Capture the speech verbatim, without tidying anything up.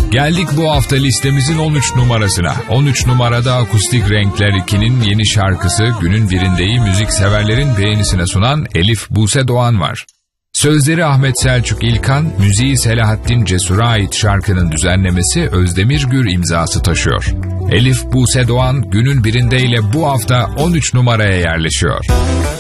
Geldik bu hafta listemizin on üç numarasına. on üç numarada Akustik Renkler iki'nin yeni şarkısı Günün Birinde'yi müzik severlerin beğenisine sunan Elif Buse Doğan var. Sözleri Ahmet Selçuk İlkan, müziği Selahattin Cesur'a ait şarkının düzenlemesi Özdemir Gür imzası taşıyor. Elif Buse Doğan Günün Birinde ile bu hafta on üç numaraya yerleşiyor.